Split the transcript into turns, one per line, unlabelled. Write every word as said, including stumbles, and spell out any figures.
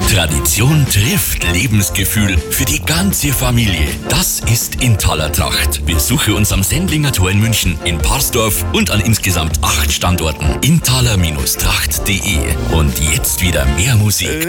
Tradition trifft Lebensgefühl für die ganze Familie. Das ist Intaler Tracht. Besuche uns am Sendlinger Tor in München, in Parsdorf und an insgesamt acht Standorten. intaler Tracht punkt de. Und jetzt wieder mehr Musik.